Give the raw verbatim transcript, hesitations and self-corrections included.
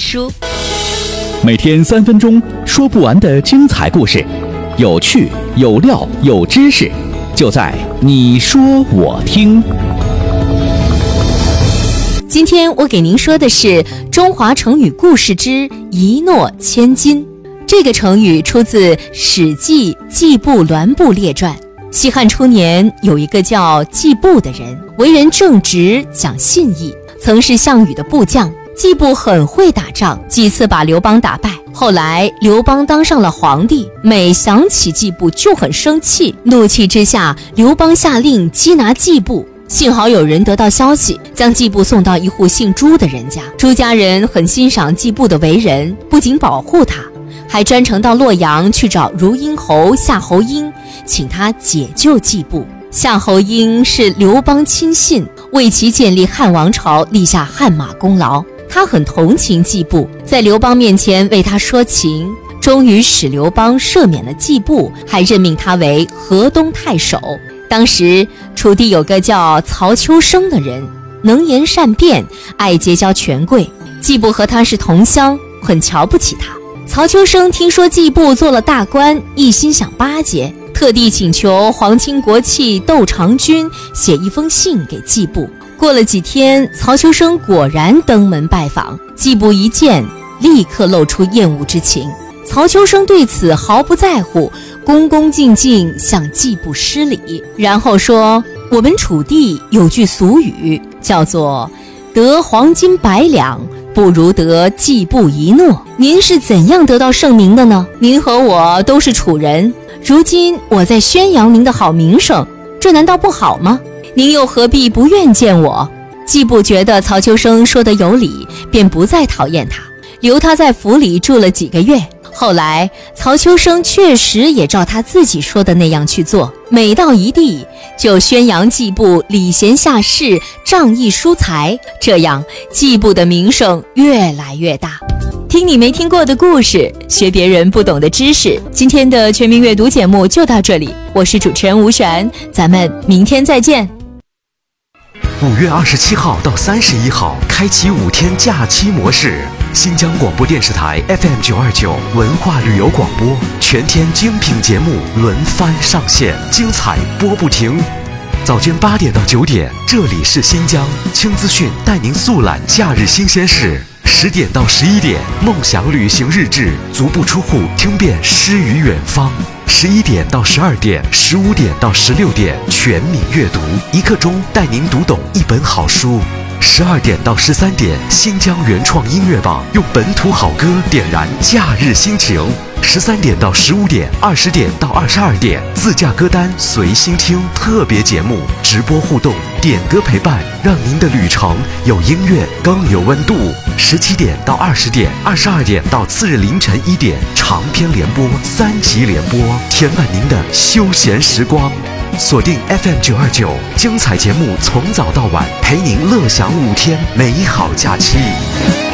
书。 每天三分钟，说不完的精彩故事，有趣有料有知识，就在你说我听。 今天我给您说的是中华成语故事之一诺千金。这个成语出自《史记·季布栾布列传》。西汉初年，有一个叫季布的人，为人正直，讲信义，曾是项羽的部将。季布很会打仗，几次把刘邦打败。后来刘邦当上了皇帝，每想起季布就很生气，怒气之下，刘邦下令缉拿季布。幸好有人得到消息，将季布送到一户姓朱的人家。朱家人很欣赏季布的为人，不仅保护他，还专程到洛阳去找如阴侯夏侯婴，请他解救季布。夏侯婴是刘邦亲信，为其建立汉王朝立下汗马功劳。他很同情季布，在刘邦面前为他说情，终于使刘邦赦免了季布，还任命他为河东太守。当时楚地有个叫曹秋生的人，能言善辩，爱结交权贵。季布和他是同乡，很瞧不起他。曹秋生听说季布做了大官，一心想巴结，特地请求皇亲国戚窦长君写一封信给季布。过了几天，曹秋生果然登门拜访，季布一见，立刻露出厌恶之情。曹秋生对此毫不在乎，恭恭敬敬向季布施礼，然后说：我们楚地有句俗语，叫做得黄金百两，不如得季布一诺。您是怎样得到盛名的呢？您和我都是楚人，如今我在宣扬您的好名声，这难道不好吗？您又何必不愿见我？季布觉得曹秋生说得有理，便不再讨厌他，留他在府里住了几个月。后来曹秋生确实也照他自己说的那样去做，每到一地就宣扬季布礼贤下士，仗义疏财，这样季布的名声越来越大。听你没听过的故事，学别人不懂的知识。今天的全民阅读节目就到这里，我是主持人吴璇，咱们明天再见。 五月二十七号到三十一号，开启五天假期模式。新疆广播电视台 F M 九二九文化旅游广播，全天精品节目轮番上线，精彩播不停。早间八点到九点，这里是新疆轻资讯，带您速览假日新鲜事。十点到十一点，梦想旅行日志，足不出户听遍诗与远方。十一点到十二点，十五点到十六点，全民阅读，一刻钟带您读懂一本好书。十二点到十三点，新疆原创音乐榜，用本土好歌点燃假日心情。十三点到十五点，二十点到二十二点，自驾歌单随心听特别节目，直播互动，点歌陪伴，让您的旅程有音乐更有温度。十七点到二十点，二十二点到次日凌晨一点，长篇联播，三集联播，填满您的休闲时光。锁定 F M 九二九，精彩节目从早到晚，陪您乐享五天美好假期。